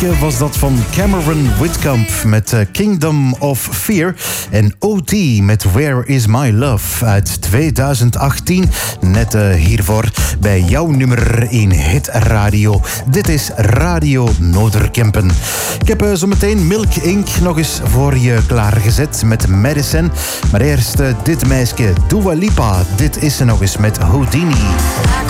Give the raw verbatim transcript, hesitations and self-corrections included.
vorige was dat van Cameron Whitcomb met uh, Kingdom of Fear. En O T met Where Is My Love uit twintig achttien. Net uh, hiervoor bij jouw nummer één hit radio. Dit is Radio Noorderkempen. Ik heb uh, zometeen Milk Incorporated nog eens voor je klaargezet met Medicine. Maar eerst uh, dit meisje, Dua Lipa. Dit is ze nog eens met Houdini.